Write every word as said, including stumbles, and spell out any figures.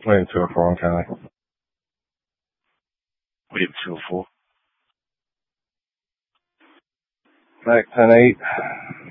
Waiting two oh four on Kelly. Wait two oh four. Back ten eight.